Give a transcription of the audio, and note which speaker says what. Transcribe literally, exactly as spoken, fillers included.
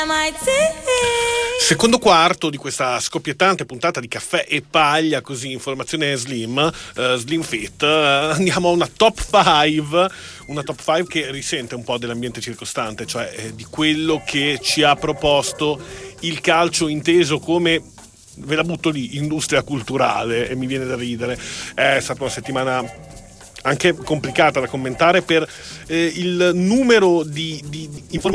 Speaker 1: Secondo quarto di questa scoppiettante puntata di Caffè e Paglia, così informazione slim, uh, slim fit, uh, andiamo a una top five, una top five che risente un po' dell'ambiente circostante, cioè eh, di quello che ci ha proposto il calcio inteso come, ve la butto lì, industria culturale, e mi viene da ridere. È stata una settimana anche complicata da commentare per eh, il numero di, di, di informazioni